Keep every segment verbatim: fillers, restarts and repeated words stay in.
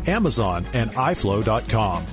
Amazon, and i flow dot com.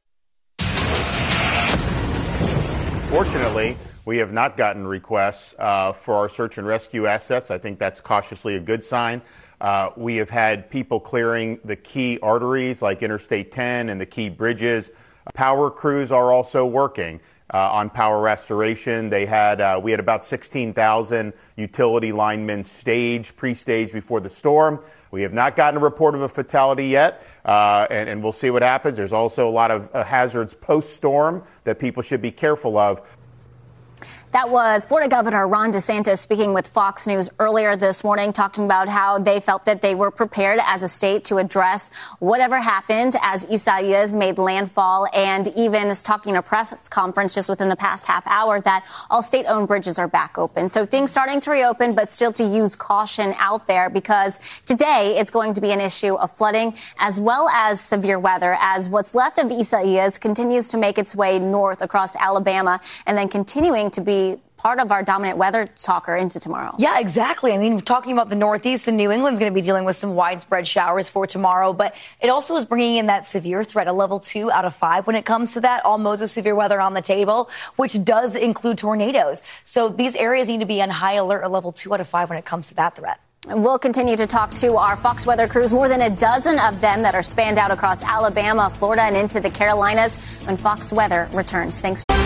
Fortunately, we have not gotten requests uh, for our search and rescue assets. I think that's cautiously a good sign. Uh, we have had people clearing the key arteries like Interstate ten and the key bridges. Power crews are also working uh, on power restoration. They had uh, we had about sixteen thousand utility linemen staged, pre-staged before the storm. We have not gotten a report of a fatality yet, uh, and, and we'll see what happens. There's also a lot of uh, hazards post-storm that people should be careful of. That was Florida Governor Ron DeSantis speaking with Fox News earlier this morning, talking about how they felt that they were prepared as a state to address whatever happened as Isaias made landfall, and even is talking in a press conference just within the past half hour that all state-owned bridges are back open. So things starting to reopen, but still to use caution out there, because today it's going to be an issue of flooding as well as severe weather as what's left of Isaias continues to make its way north across Alabama and then continuing to be part of our dominant weather talker into tomorrow. Yeah, exactly. I mean, talking about the Northeast and New England's going to be dealing with some widespread showers for tomorrow, but it also is bringing in that severe threat, a level two out of five when it comes to that. All modes of severe weather on the table, which does include tornadoes. So these areas need to be on high alert, a level two out of five when it comes to that threat. We'll continue to talk to our Fox Weather crews, more than a dozen of them that are spanned out across Alabama, Florida, and into the Carolinas when Fox Weather returns. Thanks.